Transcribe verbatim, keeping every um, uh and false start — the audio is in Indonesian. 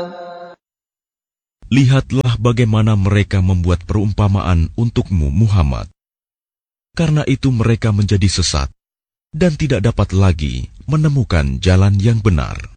Lihatlah bagaimana mereka membuat perumpamaan untukmu, Muhammad. Karena itu mereka menjadi sesat dan tidak dapat lagi menemukan jalan yang benar.